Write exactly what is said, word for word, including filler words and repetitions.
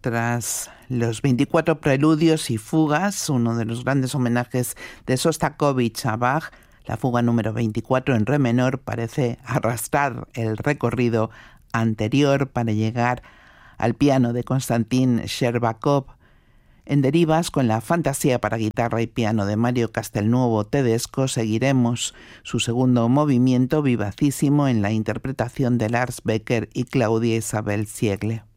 Tras los veinticuatro preludios y fugas, uno de los grandes homenajes de Sostakovich a Bach, la fuga número veinticuatro en re menor parece arrastrar el recorrido anterior para llegar al piano de Konstantin Sherbakov. En derivas, con la fantasía para guitarra y piano de Mario Castelnuovo Tedesco, seguiremos su segundo movimiento vivacísimo en la interpretación de Lars Becker y Claudia Isabel Siegle.